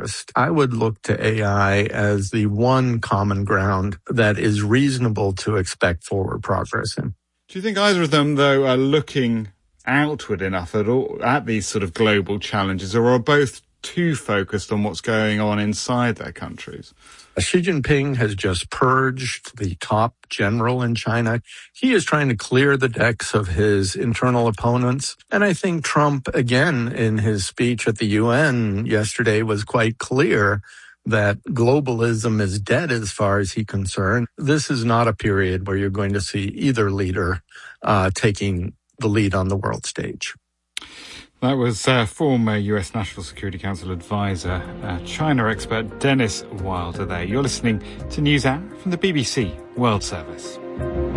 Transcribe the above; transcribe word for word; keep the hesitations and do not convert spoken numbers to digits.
interest, I would look to A I as the one common ground that is reasonable to expect forward progress in. Do you think either of them, though, are looking outward enough at all at these sort of global challenges, or are both too focused on what's going on inside their countries? Xi Jinping has just purged the top general in China. He is trying to clear the decks of his internal opponents. And I think Trump, again, in his speech at the U N yesterday, was quite clear that globalism is dead as far as he's concerned. This is not a period where you're going to see either leader uh, taking the lead on the world stage. That was uh, former U S National Security Council advisor, uh, China expert Dennis Wilder there. You're listening to NewsHour from the B B C World Service.